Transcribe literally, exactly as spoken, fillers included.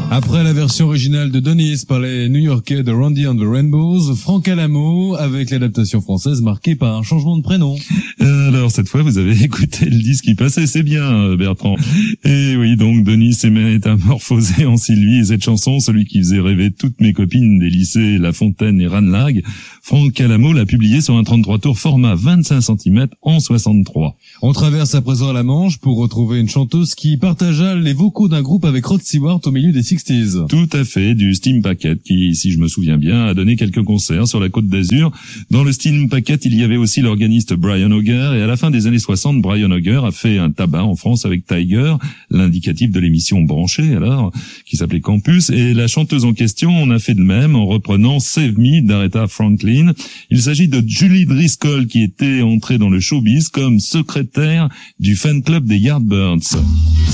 Après la version originale de Denise par les New-Yorkais de Randy and the Rainbows, Franck Alamo avec l'adaptation française marquée par un changement de prénom. Alors cette fois vous avez écouté le disque qui passait, c'est bien Bertrand. Et oui, donc Denis s'est métamorphosé en Sylvie, et cette chanson, celui qui faisait rêver toutes mes copines des lycées La Fontaine et Ranelagh, Franck Alamo l'a publié sur un trente-trois tours format vingt-cinq centimètres en soixante-trois. On traverse à présent la Manche pour retrouver une chanteuse qui partagea les vocaux d'un groupe avec Rod Stewart au milieu des sixties. Tout à fait, du Steam Packet qui, si je me souviens bien, a donné quelques concerts sur la Côte d'Azur. Dans le Steam Packet, il y avait aussi l'organiste Brian Auger, et à la fin des années soixante, Brian Auger a fait un tabac en France avec Tiger, l'indicatif de l'émission Branchée, alors, qui s'appelait Campus, et la chanteuse en question, on a fait de même en reprenant Save Me d'Aretha Franklin. Il s'agit de Julie Driscoll qui était entrée dans le showbiz comme secrétaire du fan club des Yardbirds.